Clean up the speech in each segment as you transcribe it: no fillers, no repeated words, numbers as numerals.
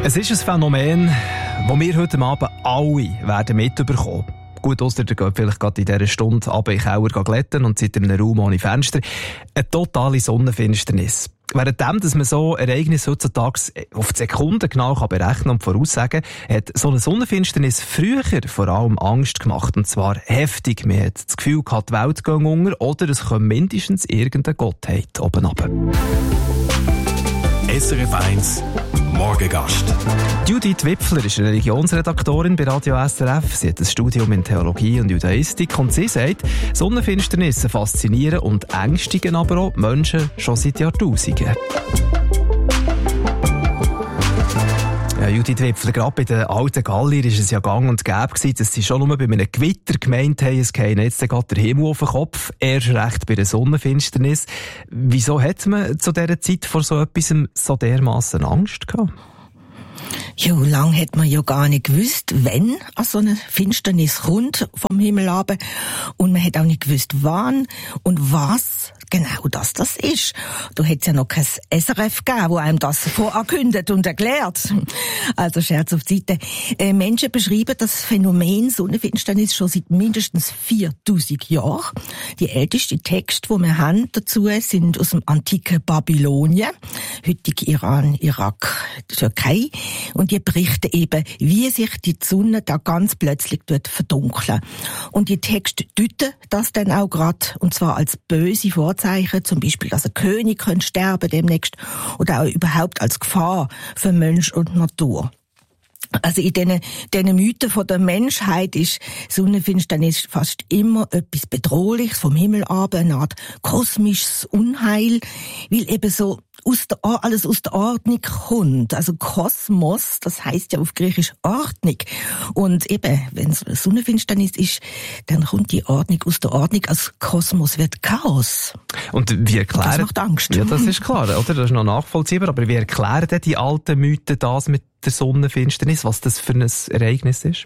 Es ist ein Phänomen, das wir heute Abend alle werden mitbekommen. Gut, ausser ihr geht vielleicht gerade in dieser Stunde runter in den Keller glätten und seid in einem Raum ohne Fenster. Eine totale Sonnenfinsternis. Währenddem, dass man so Ereignisse heutzutage auf die Sekunden genau berechnen und voraussagen kann, hat so eine Sonnenfinsternis früher vor allem Angst gemacht. Und zwar heftig. Man hat das Gefühl gehabt, die Welt geht unter oder es kommt mindestens irgendeine Gottheit oben runter. SRF 1 Morgengast. Judith Wipfler ist Religionsredaktorin bei Radio SRF. Sie hat ein Studium in Theologie und Judaistik und sie sagt, Sonnenfinsternisse faszinieren und ängstigen aber auch Menschen schon seit Jahrtausenden. Ja, Judith Wipfler, gerade bei den alten Gallier war es ja gang und gäbe gewesen, dass sie schon nur bei einem Gewitter gemeint haben, es gehe jetzt gerade der Himmel auf den Kopf, erst recht bei der Sonnenfinsternis. Wieso hat man zu dieser Zeit vor so etwas so dermassen Angst gehabt? Ja, lang hat man ja gar nicht gewusst, wenn so eine Finsternis kommt vom Himmel runter. Und man hat auch nicht gewusst, wann und was genau das ist. Da hat es ja noch kein SRF gegeben, wo einem das vorankündigt und erklärt. Also Scherz auf die Seite. Menschen beschreiben das Phänomen Sonnenfinsternis schon seit mindestens 4000 Jahren. Die ältesten Texte, die wir haben dazu, sind aus dem antiken Babylonien, heutig Iran, Irak, Türkei. Und die berichten eben, wie sich die Sonne da ganz plötzlich verdunkeln. Und die Texte deuten das dann auch gerade, und zwar als böse Vorzeichen, zum Beispiel, dass ein König könnte sterben demnächst, oder auch überhaupt als Gefahr für Mensch und Natur. Also in diesen Mythen von der Menschheit ist Sonnenfinsternis fast immer etwas Bedrohliches vom Himmel ab, eine Art kosmisches Unheil, weil eben so alles aus der Ordnung kommt. Also Kosmos, das heisst ja auf Griechisch Ordnung. Und eben, wenn es Sonnenfinsternis ist, dann kommt die Ordnung aus der Ordnung. Also Kosmos wird Chaos. Und wie erklären... Das macht Angst. Ja, das ist klar, oder? Das ist noch nachvollziehbar. Aber wie erklären denn die alten Mythen das mit der Sonnenfinsternis, was das für ein Ereignis ist?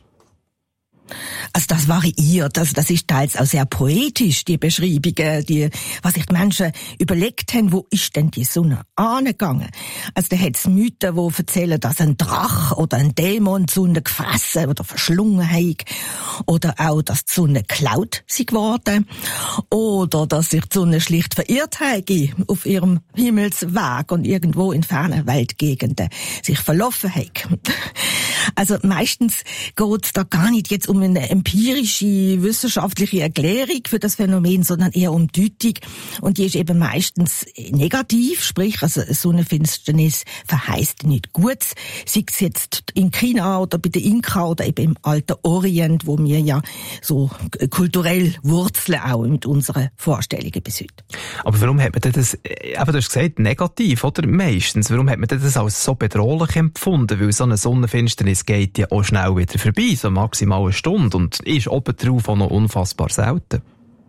Also das variiert, also das ist teils auch sehr poetisch, die Beschreibungen, was sich die Menschen überlegt haben, wo ist denn die Sonne angegangen? Also da hat es Mythen, die erzählen, dass ein Drache oder ein Dämon die Sonne gefressen oder verschlungen hat, oder auch, dass die Sonne geklaut sei geworden, oder dass sich die Sonne schlicht verirrt hat auf ihrem Himmelsweg und irgendwo in fernen Weltgegenden sich verlaufen hat. Also meistens geht es da gar nicht jetzt um eine empirische, wissenschaftliche Erklärung für das Phänomen, sondern eher um Deutung. Und die ist eben meistens negativ, sprich, also so eine Finsternis verheisst nicht Gutes. Sei es jetzt in China oder bei den Inka oder eben im alten Orient, wo wir ja so kulturell wurzeln auch mit unseren Vorstellungen bis heute. Aber warum hat man denn das, eben du hast gesagt, negativ, oder? Meistens. Warum hat man denn das als so bedrohlich empfunden? Weil so eine Sonnenfinsternis geht ja auch schnell wieder vorbei, so maximal eine Stunde, und ist obendrauf auch noch unfassbar selten.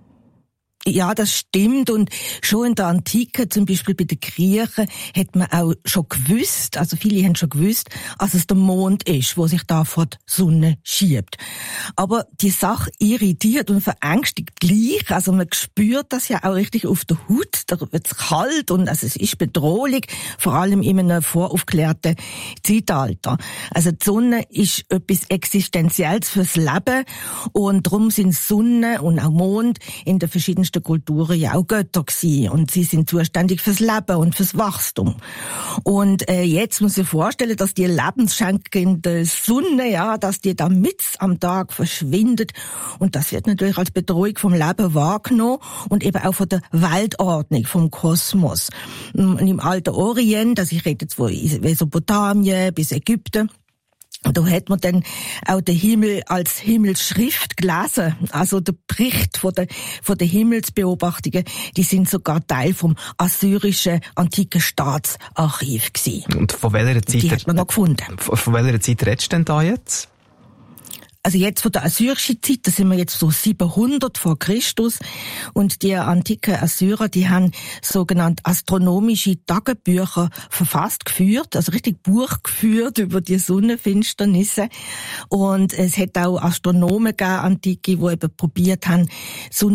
Ja, das stimmt. Und schon in der Antike, zum Beispiel bei den Griechen, hat man auch schon gewusst, also viele haben schon gewusst, dass es der Mond ist, wo sich da vor die Sonne schiebt. Aber die Sache irritiert und verängstigt gleich. Also man spürt das ja auch richtig auf der Haut. Da wird es kalt und also es ist bedrohlich, vor allem in einem voraufgeklärten Zeitalter. Also die Sonne ist etwas Existenzielles fürs Leben und darum sind Sonne und auch Mond in den verschiedensten Kulturen ja auch Götter gewesen. Und sie sind zuständig fürs Leben und fürs Wachstum. Und jetzt muss ich mir vorstellen, dass die lebensschenkende Sonne, ja, dass die da mitten am Tag verschwindet. Und das wird natürlich als Bedrohung vom Leben wahrgenommen und eben auch von der Weltordnung, vom Kosmos. Und im alten Orient, also ich rede jetzt von Mesopotamien bis Ägypten, da hat man dann auch den Himmel als Himmelsschrift gelesen. Also der Bericht von den Himmelsbeobachtungen, die sind sogar Teil vom assyrischen antiken Staatsarchiv gewesen. Und von welcher Zeit? Die hat man noch gefunden. Von welcher Zeit redest du denn da jetzt? Also jetzt von der assyrischen Zeit, da sind wir jetzt so 700 vor Christus. Und die antiken Assyrer, die haben sogenannte astronomische Tagebücher verfasst, geführt, also richtig Buch geführt über die Sonnenfinsternisse. Und es hat auch Astronomen gegeben, Antike, die eben probiert haben,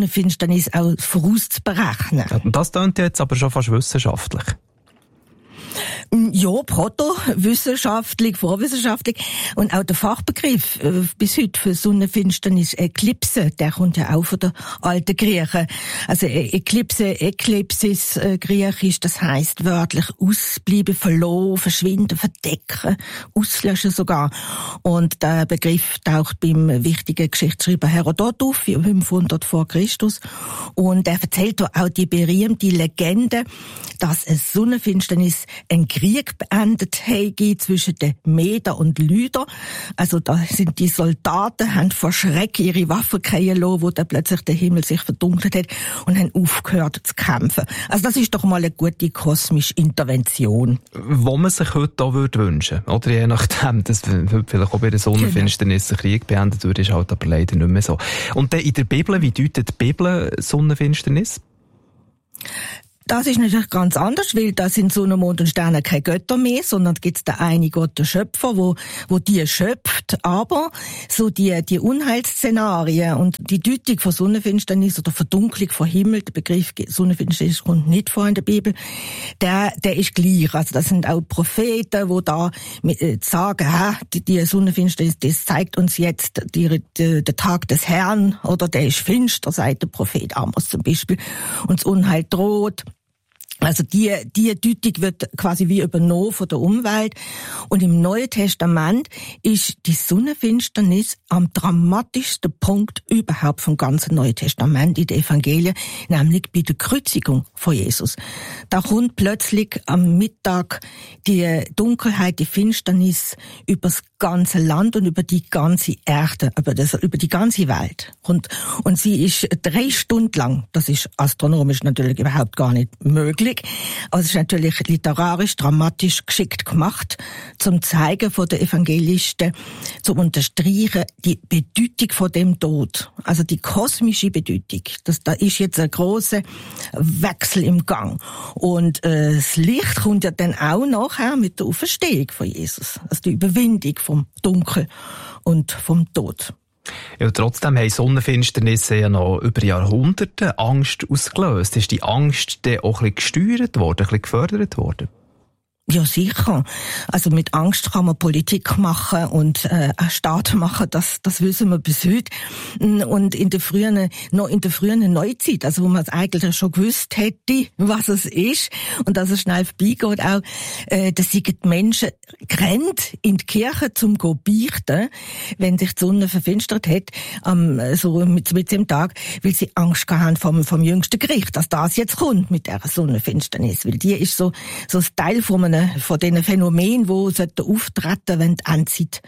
Sonnenfinsternis auch vorauszuberechnen. Und das klingt jetzt aber schon fast wissenschaftlich. Ja, protowissenschaftlich, vorwissenschaftlich. Und auch der Fachbegriff bis heute für Sonnenfinsternis, Eklipse, der kommt ja auch von der alten Griechen. Also Eklipse, Eklipsis, griechisch, das heisst wörtlich ausbleiben, verloren, verschwinden, verdecken, auslöschen sogar. Und der Begriff taucht beim wichtigen Geschichtsschreiber Herodot auf, 500 vor Christus. Und er erzählt auch die berühmte Legende, dass eine Sonnenfinsternis einen Krieg beendet habe zwischen den Meder und Lyder. Also da sind die Soldaten, haben vor Schreck ihre Waffen fallen lassen, wo dann plötzlich der Himmel sich verdunkelt hat und haben aufgehört zu kämpfen. Also das ist doch mal eine gute kosmische Intervention. Wo man sich heute auch wünschen würde. Oder je nachdem, dass vielleicht auch bei der Sonnenfinsternis der Krieg beendet wird, ist halt aber leider nicht mehr so. Und dann in der Bibel, wie deutet die Bibel Sonnenfinsternis? Das ist natürlich ganz anders, weil da sind Sonne, Mond und Sterne keine Götter mehr, sondern gibt es den einen Gott, der Schöpfer, wo die schöpft. Aber so die Unheilsszenarien und die Deutung von Sonnenfinsternis oder Verdunklung von Himmel, der Begriff Sonnenfinsternis kommt nicht vor in der Bibel, der ist gleich. Also das sind auch Propheten, die da sagen, die Sonnenfinsternis, das zeigt uns jetzt der Tag des Herrn, oder der ist finster, sagt der Prophet Amos zum Beispiel, und das Unheil droht. Also die Deutung wird quasi wie übernommen von der Umwelt. Und im Neuen Testament ist die Sonnenfinsternis am dramatischsten Punkt überhaupt vom ganzen Neuen Testament in den Evangelien, nämlich bei der Kreuzigung von Jesus. Da kommt plötzlich am Mittag die Dunkelheit, die Finsternis über das ganze Land und über die ganze Erde, über die ganze Welt. Und sie ist 3 Stunden lang, das ist astronomisch natürlich überhaupt gar nicht möglich, aber es ist natürlich literarisch, dramatisch geschickt gemacht, zum Zeigen von den Evangelisten, zum Unterstreichen die Bedeutung von dem Tod, also die kosmische Bedeutung. Da ist jetzt ein grosser Wechsel im Gang. Und das Licht kommt ja dann auch nachher mit der Auferstehung von Jesus, also die Überwindung vom Dunkel und vom Tod. Ja, trotzdem haben Sonnenfinsternisse ja noch über Jahrhunderte Angst ausgelöst. Ist die Angst dann auch ein bisschen gesteuert worden, ein bisschen gefördert worden? Ja, sicher. Also mit Angst kann man Politik machen und Staat machen, das wissen wir bis heute. Und in der frühen Neuzeit, also wo man es eigentlich schon gewusst hätte, was es ist und dass es schnell vorbeigeht, auch, dass die Menschen gerannt in die Kirche zum go beichten, wenn sich die Sonne verfinstert hat, so mit dem Tag, weil sie Angst haben vom jüngsten Gericht, dass das jetzt kommt mit der Sonnenfinsternis, weil die ist so ein Teil von diesen Phänomenen, die auftreten, wenn die Endzeit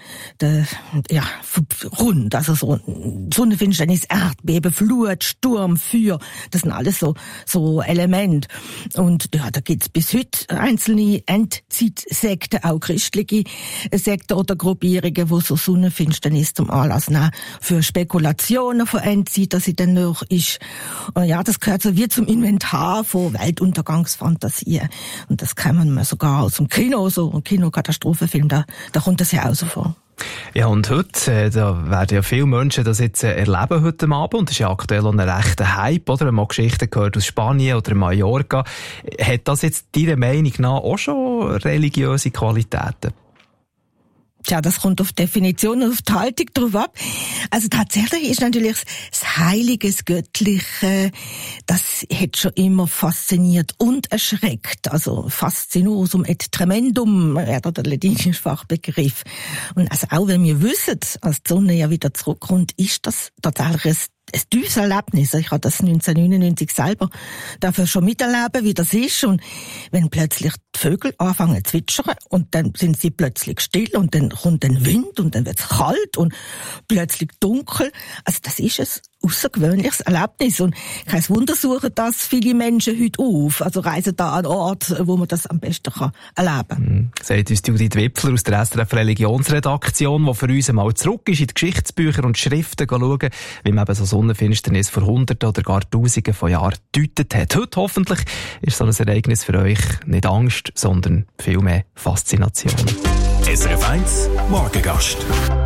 rund. Also so Sonnenfinsternis, Erdbeben, Flut, Sturm, Feuer, das sind alles so Elemente. Und ja, da gibt's bis heute einzelne Endzeitsekten, auch christliche Sekten oder Gruppierungen, wo so Sonnenfinsternis zum Anlass nehmen für Spekulationen von Endzeit, dass sie dann noch ist. Und ja, das gehört so wie zum Inventar von Weltuntergangsfantasien. Und das kann man sogar aus dem Kino, so ein Kinokatastrophenfilm, da kommt das ja auch so vor. Ja, und heute, da werden ja viele Menschen das jetzt erleben heute Abend, und das ist ja aktuell auch ein rechter Hype, oder? Man hat Geschichten gehört aus Spanien oder Mallorca. Hat das jetzt deiner Meinung nach auch schon religiöse Qualitäten? Tja, das kommt auf Definition und auf die Haltung drauf ab. Also tatsächlich ist natürlich das Heilige, das Göttliche, das hat schon immer fasziniert und erschreckt. Also fascinosum et tremendum wäre der latinische Fachbegriff. Und also auch wenn wir wissen, als die Sonne ja wieder zurückkommt, ist das tatsächlich ein tiefes Erlebnis. Ich habe das 1999 selber dafür schon miterleben, wie das ist. Und wenn plötzlich die Vögel anfangen zu zwitschern und dann sind sie plötzlich still und dann kommt ein Wind und dann wird es kalt und plötzlich dunkel. Also das ist ein außergewöhnliches Erlebnis. Und kein Wunder suchen das viele Menschen heute auf. Also reisen da an Ort, wo man das am besten erleben kann. Sagt uns Judith Wipfler aus der SRF Religionsredaktion, die für uns einmal zurück ist in die Geschichtsbücher und Schriften schauen, wie man eben so Sonnenfinsternis vor Hunderten oder gar Tausenden von Jahren gedeutet hat. Heute hoffentlich ist so ein Ereignis für euch nicht Angst, sondern vielmehr Faszination. SRF 1 Morgengast.